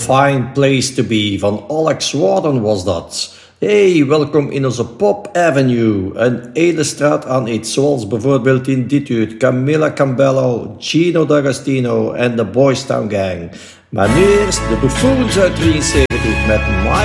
fine place to be van Alex Warden was dat. Hey, welkom in onze Pop Avenue. Een hele straat aan iets, zoals bijvoorbeeld in dit uur Camilla Cabello, Gino D'Agostino en de Boys Town Gang. Maar nu eerst de Buffoons uit 73 met My